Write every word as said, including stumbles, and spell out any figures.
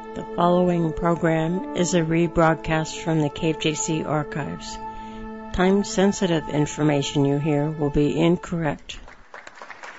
The following program is a rebroadcast from the K F J C archives. Time-sensitive information you hear will be incorrect.